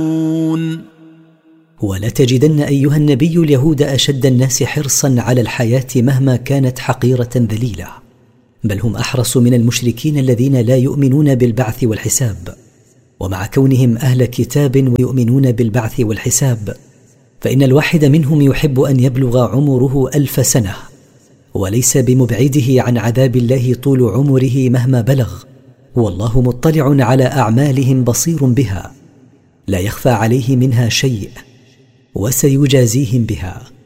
ولا تجدن أيها النبي اليهود أشد الناس حرصا على الحياة مهما كانت حقيرة ذليلة، بل هم أحرص من المشركين الذين لا يؤمنون بالبعث والحساب. ومع كونهم أهل كتاب ويؤمنون بالبعث والحساب، فإن الواحد منهم يحب أن يبلغ عمره 1000 سنة، وليس بمبعده عن عذاب الله طول عمره مهما بلغ، والله مطلع على أعمالهم بصير بها، لا يخفى عليه منها شيء، وسيجازيهم بها.